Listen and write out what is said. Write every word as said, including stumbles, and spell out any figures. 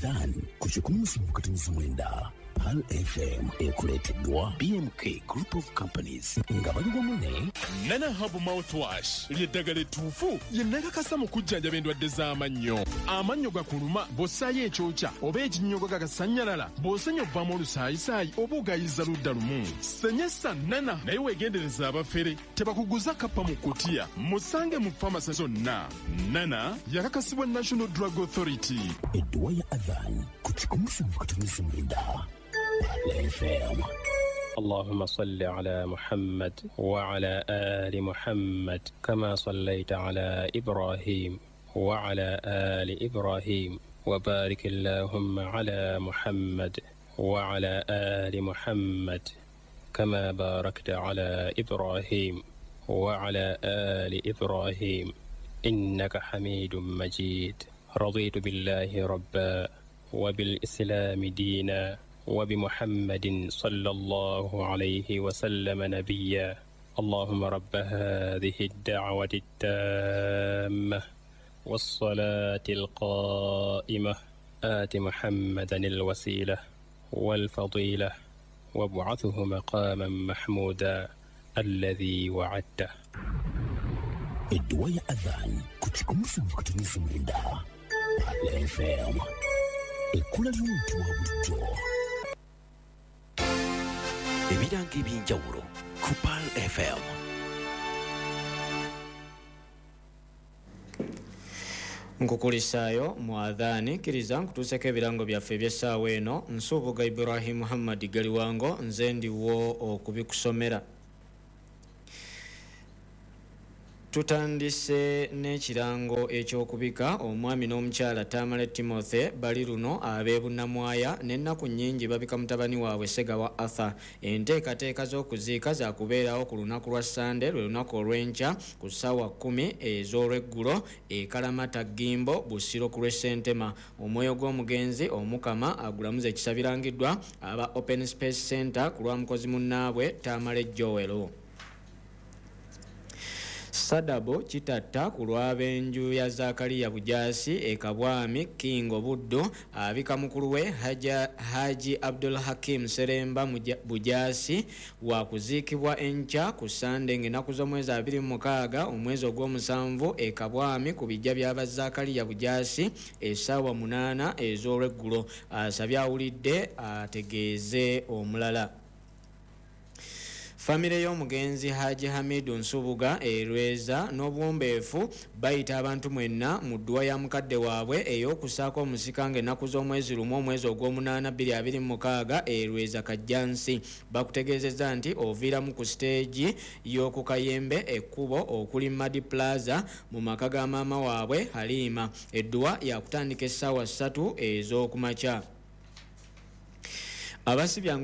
Adhan kuchukua msimukatinizi mwenda Pal F M ekuleteddwa B M K Group of Companies nga bali wamu Nana Hub Mouthwash ly'eddagala ettuufu lye nnakakasa mu kujjanjaba endwadde z'amannyo. Amannyo gakuluma bw'ossaayo ekyokya oba ekinnyogo gagasannyalala bw'osenya obbamu olusaayisaayi oba ogayiza ludda lumu. Senyesa Nana naye weegendereza abafere tebakuguza kappa mu kutiya. Musange mu famasi zonna. Nana yakakasibwa National Drug Authority. Edduwa ya Adhan kuchukua msimukatinizi mwenda Pal F M. اللهم صل على محمد وعلى آل محمد كما صليت على إبراهيم وعلى آل إبراهيم وبارك اللهم على محمد وعلى آل محمد كما باركت على إبراهيم وعلى آل إبراهيم إنك حميد مجيد. رضيت بالله ربا وبالإسلام دينا وبمحمد صلى الله عليه وسلم نبيا. اللهم رب هذه الدعوة التامة والصلاة القائمة آت محمدا الوسيلة والفضيلة وابعثه مقاما محمودا الذي وعدته. Edduwa ya Adhan kuchukua msimukatinizi mwenda Pal F M. Ekkula ly'omuntu wa bulijjo. Ebiranga eby'enjawulo ku Pal F M. Nkukulisaayo mu Adhaani kiriza nkutuuseko ebirango byaffe eby'essaawa eno. Nsuubuga Ibrahim Muhammad Galiwango nze ndiwo okubikusomera. Tutandise n'ekirango ekyokubika omwami n'omukyala Tamale Timothy bali luno ab'ebunnamwaya n'ennaku nnyingi babika mutabani waabwe Segawa Arthur. Enteekateeka z'okuziika za kubeerawo ku lunaku lwa Sande lwe lunaku olw'enkya ku ssaawa kkumi ez'olweggulo e Kalamata Gimbo Busiro ku lw'Essentema. Omwoyo gw'omugenzi omukama agulamuza ekisabirangiddwa aba Open Space Center ku lwa mukozi munnaabwe Tamale Joel. Sadabo kitatta ku lw'ab'enju ya Zakariya Bujasi e Kabwami Kingo Buddo abika mukulu we Haja Haji Abdul Hakim Seremba Bujasi wa kuziikibwa enkya ku Sande ng'ennaku z'omwezi abiri mu mukaaga omwezi ogw'omusanvu e Kabwami ku bijja by'aba Zakariya Bujasi essaawa munaana ez'olweggulo. Asabye awulidde ategeeze omulala. Famire y'omugenzi Haji Hamidu Nsubuga erweza n'obuwombeefu bayita abantu mwenna mu dduwa ya mukadde waabwe ey'okusaako omusika ng'ennaku z'omwezi lumu omwezi ogw'omunaana bbiri abiri mu mukaaga erweza Kajjansi. Bakutegeezezza nti oviiramu ku siteegi y'oku Kayembe ekkubo okuli Madi Plaza mu maka ga maama waabwe Halima. Edduwa yakutandika essaawa ssatu ez'okumakya. Abasibya